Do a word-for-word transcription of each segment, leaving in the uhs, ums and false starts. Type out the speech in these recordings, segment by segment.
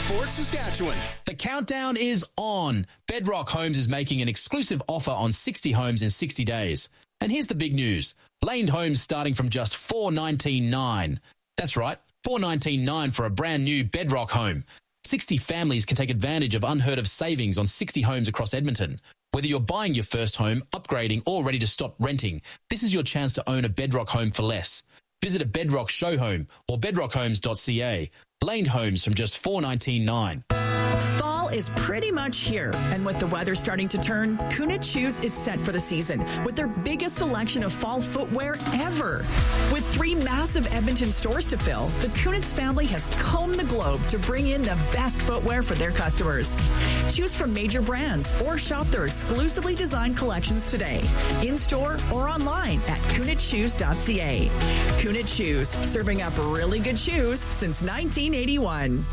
Fort Saskatchewan. The countdown is on. Bedrock Homes is making an exclusive offer on sixty homes in sixty days. And here's the big news. Laned homes starting from just four dollars and ninety-nine cents. That's right, four dollars and ninety-nine cents for a brand new Bedrock home. sixty families can take advantage of unheard of savings on sixty homes across Edmonton. Whether you're buying your first home, upgrading, or ready to stop renting, this is your chance to own a Bedrock home for less. Visit a Bedrock show home or bedrock homes dot c a. Laned homes from just four dollars and ninety-nine cents. Fall is pretty much here, and with the weather starting to turn, Kunitz Shoes is set for the season with their biggest selection of fall footwear ever. With three massive Edmonton stores to fill, the Kunitz family has combed the globe to bring in the best footwear for their customers. Choose from major brands or shop their exclusively designed collections today, in-store or online at kunitz shoes dot c a. Kunitz Shoes, serving up really good shoes since nineteen eighty-one.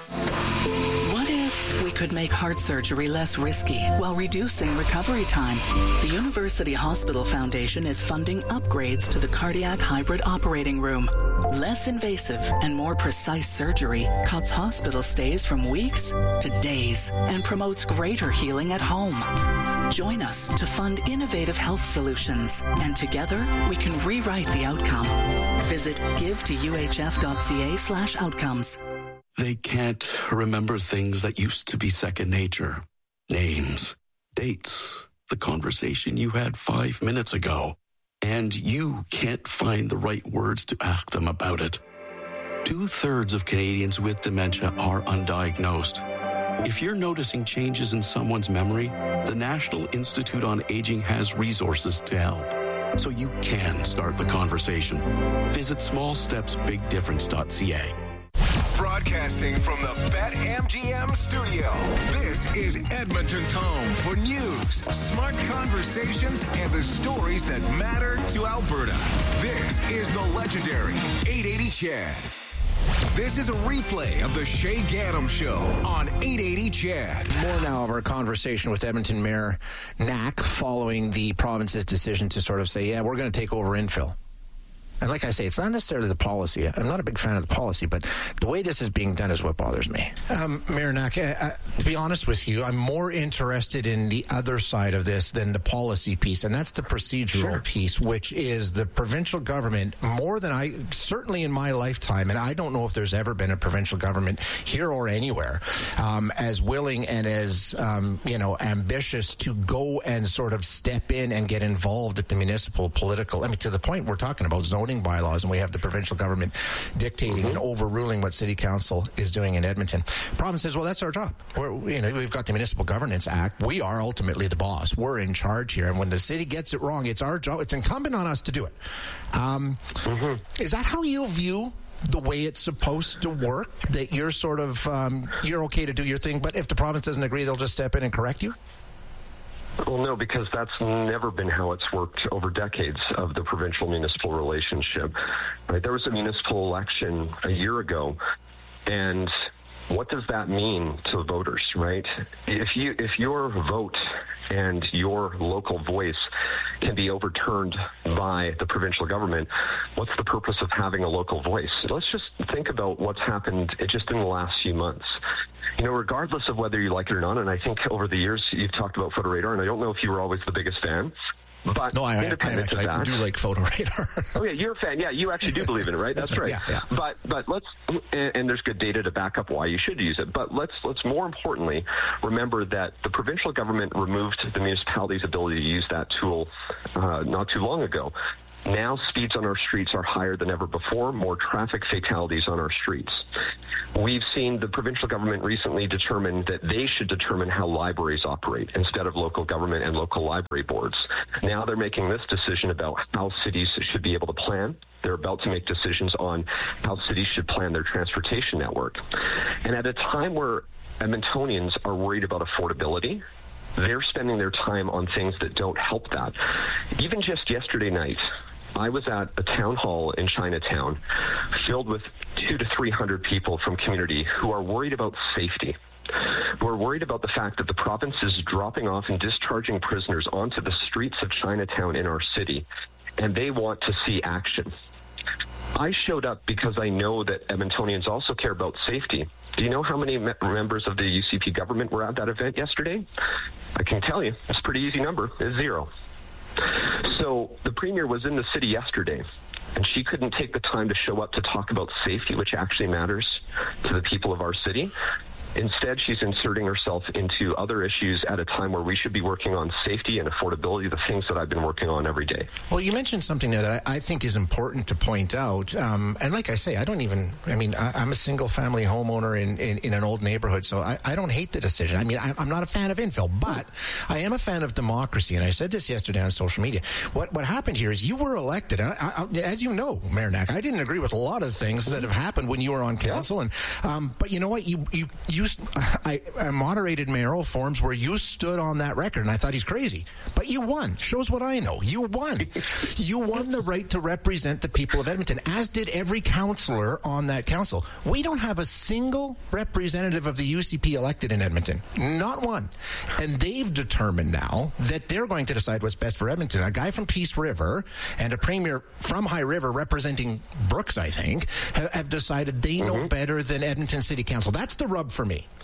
What if we could make heart surgery less risky while reducing recovery time? The University Hospital Foundation is funding upgrades to the cardiac hybrid operating room. Less invasive and more precise surgery cuts hospital stays from weeks to days and promotes greater healing at home. Join us to fund innovative health solutions, and together we can rewrite the outcome. Visit give to u h f dot c a slash outcomes. They can't remember things that used to be second nature. Names, dates, the conversation you had five minutes ago. And you can't find the right words to ask them about it. Two-thirds of Canadians with dementia are undiagnosed. If you're noticing changes in someone's memory, the National Institute on Aging has resources to help, so you can start the conversation. Visit small steps big difference dot c a. Broadcasting from the BetMGM studio, this is Edmonton's home for news, smart conversations, and the stories that matter to Alberta. This is the legendary eight eighty C H E D. This is a replay of the Shay Gaddam Show on eight eighty C H E D. More now of our conversation with Edmonton Mayor Knack following the province's decision to sort of say, yeah, we're going to take over infill. And like I say, it's not necessarily the policy. I'm not a big fan of the policy, but the way this is being done is what bothers me. Um, Mayor Knack, uh, uh, to be honest with you, I'm more interested in the other side of this than the policy piece, and that's the procedural sure. piece, which is the provincial government, more than I, certainly in my lifetime, and I don't know if there's ever been a provincial government here or anywhere, um, as willing and as, um, you know, ambitious to go and sort of step in and get involved at the municipal political, I mean, to the point we're talking about zoning bylaws, and we have the provincial government dictating mm-hmm. and overruling what city council is doing in Edmonton. Province says, well, that's our job. We're, you know, we've got the Municipal Governance Act. We are ultimately the boss. We're in charge here. And when the city gets it wrong, it's our job. It's incumbent on us to do it. Um, mm-hmm. Is that how you view the way it's supposed to work? That you're sort of, um, you're okay to do your thing, but if the province doesn't agree, they'll just step in and correct you? Well, no, because that's never been how it's worked over decades of the provincial-municipal relationship. Right? There was a municipal election a year ago, and what does that mean to voters, right? If you if your vote and your local voice can be overturned by the provincial government, what's the purpose of having a local voice? Let's just think about what's happened just in the last few months. You know, regardless of whether you like it or not, and I think over the years you've talked about Photo Radar, and I don't know if you were always the biggest fan, but no, I, I, I, actually, that, I do like Photo Radar. Oh, yeah, you're a fan. Yeah, you actually do believe in it, right? That's, That's right. right. Yeah, yeah. But but let's, and, and there's good data to back up why you should use it, but let's, let's more importantly remember that the provincial government removed the municipality's ability to use that tool uh, not too long ago. Now speeds on our streets are higher than ever before, more traffic fatalities on our streets. We've seen the provincial government recently determine that they should determine how libraries operate instead of local government and local library boards. Now they're making this decision about how cities should be able to plan. They're about to make decisions on how cities should plan their transportation network. And at a time where Edmontonians are worried about affordability, they're spending their time on things that don't help that. Even just yesterday night, I was at a town hall in Chinatown filled with two to three hundred people from community who are worried about safety, who are worried about the fact that the province is dropping off and discharging prisoners onto the streets of Chinatown in our city, and they want to see action. I showed up because I know that Edmontonians also care about safety. Do you know how many me- members of the U C P government were at that event yesterday? I can tell you, it's a pretty easy number. It's zero. So the Premier was in the city yesterday, and she couldn't take the time to show up to talk about safety, which actually matters to the people of our city. Instead, she's inserting herself into other issues at a time where we should be working on safety and affordability, the things that I've been working on every day. Well, you mentioned something there that I, I think is important to point out. Um, and like I say, I don't even, I mean, I, I'm a single-family homeowner in, in, in an old neighborhood, so I, I don't hate the decision. I mean, I, I'm not a fan of infill, but I am a fan of democracy, and I said this yesterday on social media. What what happened here is you were elected. I, I, as you know, Mayor Knack, I didn't agree with a lot of things that have happened when you were on council, and um, but you know what? You, you, you I, I moderated mayoral forums where you stood on that record, and I thought he's crazy. But you won. Shows what I know. You won. You won the right to represent the people of Edmonton, as did every councillor on that council. We don't have a single representative of the U C P elected in Edmonton. Not one. And they've determined now that they're going to decide what's best for Edmonton. A guy from Peace River and a premier from High River representing Brooks, I think, have, have decided they know mm-hmm. better than Edmonton City Council. That's the rub for me.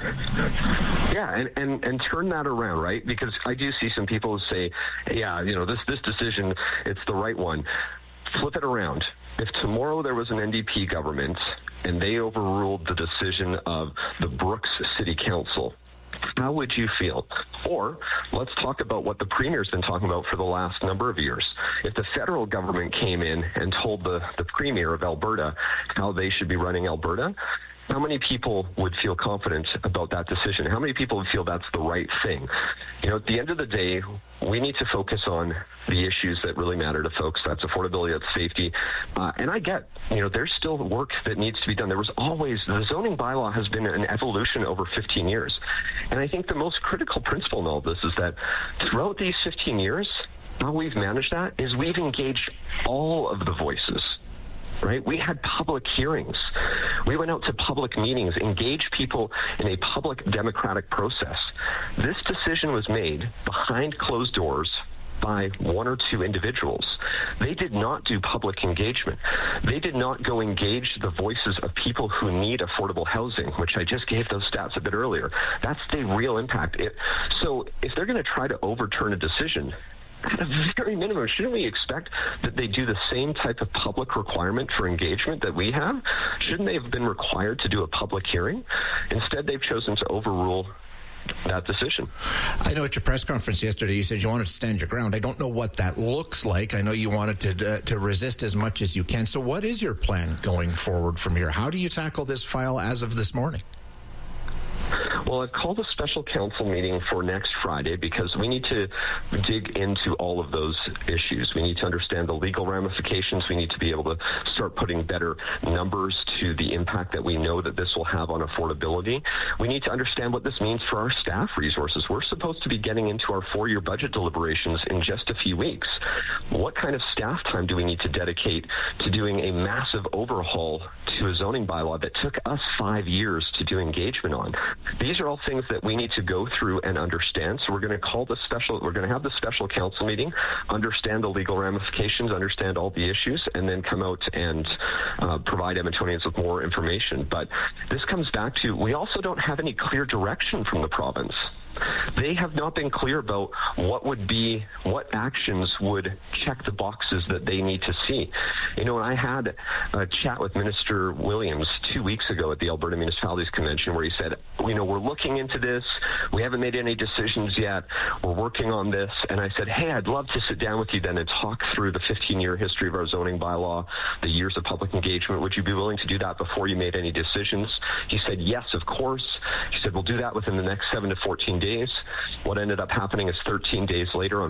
Yeah, and, and, and turn that around, right? Because I do see some people say, yeah, you know, this, this decision, it's the right one. Flip it around. If tomorrow there was an N D P government and they overruled the decision of the Brooks City Council, how would you feel? Or let's talk about what the Premier's been talking about for the last number of years. If the federal government came in and told the, the Premier of Alberta how they should be running Alberta, how many people would feel confident about that decision? How many people would feel that's the right thing? You know, at the end of the day, we need to focus on the issues that really matter to folks. That's affordability, that's safety. Uh, and I get, you know, there's still work that needs to be done. There was always, the zoning bylaw has been an evolution over fifteen years. And I think the most critical principle in all of this is that throughout these fifteen years, how we've managed that is we've engaged all of the voices. Right? We had public hearings. We went out to public meetings, engaged people in a public democratic process. This decision was made behind closed doors by one or two individuals. They did not do public engagement. They did not go engage the voices of people who need affordable housing, which I just gave those stats a bit earlier. That's the real impact. It, so if they're going to try to overturn a decision, at a very minimum, shouldn't we expect that they do the same type of public requirement for engagement that we have? Shouldn't they have been required to do a public hearing? Instead, they've chosen to overrule that decision. I know at your press conference yesterday you said you wanted to stand your ground. I don't know what that looks like. I know you wanted to uh, to resist as much as you can. So what is your plan going forward from here? How do you tackle this file as of this morning? Well, I've called a special council meeting for next Friday because we need to dig into all of those issues. We need to understand the legal ramifications. We need to be able to start putting better numbers to the impact that we know that this will have on affordability. We need to understand what this means for our staff resources. We're supposed to be getting into our four-year budget deliberations in just a few weeks. What kind of staff time do we need to dedicate to doing a massive overhaul to a zoning bylaw that took us five years to do engagement on? These are all things that we need to go through and understand. So we're going to call the special, we're going to have the special council meeting, understand the legal ramifications, understand all the issues, and then come out and uh, provide Edmontonians with more information. But this comes back to, we also don't have any clear direction from the province. They have not been clear about what would be, what actions would check the boxes that they need to see. You know, when I had a chat with Minister Williams two weeks ago at the Alberta Municipalities Convention where he said, you know, we're looking into this. We haven't made any decisions yet. We're working on this. And I said, hey, I'd love to sit down with you then and talk through the fifteen-year history of our zoning bylaw, the years of public engagement. Would you be willing to do that before you made any decisions? He said, yes, of course. He said, we'll do that within the next seven to fourteen days. What ended up happening is thirteen days later on